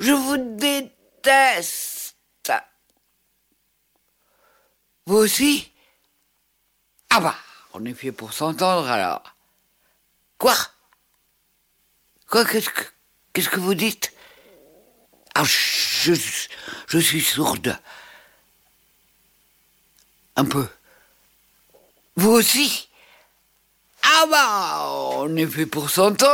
Je vous déteste. Vous aussi? Ah bah, on est fait pour s'entendre alors. Quoi? Qu'est-ce que vous dites? Ah, je suis sourde. Un peu. Vous aussi? Ah bah, on est fait pour s'entendre.